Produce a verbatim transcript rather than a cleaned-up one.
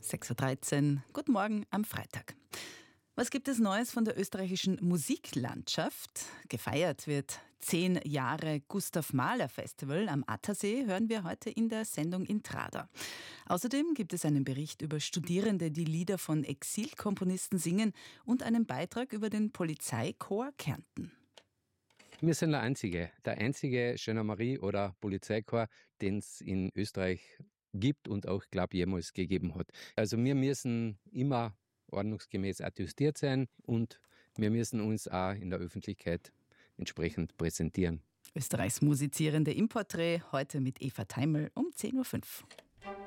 sechs Uhr dreizehn. Guten Morgen am Freitag. Was gibt es Neues von der österreichischen Musiklandschaft? Gefeiert wird zehn Jahre Gustav Mahler Festival am Attersee, hören wir heute in der Sendung Intrada. Außerdem gibt es einen Bericht über Studierende, die Lieder von Exilkomponisten singen und einen Beitrag über den Polizeichor Kärnten. Wir sind der einzige, der einzige Gendarmerie- oder Polizeichor, den es in Österreich gibt und auch, glaube ich, jemals gegeben hat. Also wir müssen immer ordnungsgemäß attestiert sein und wir müssen uns auch in der Öffentlichkeit entsprechend präsentieren. Österreichs Musizierende im Porträt, heute mit Eva Teimel um zehn Uhr fünf.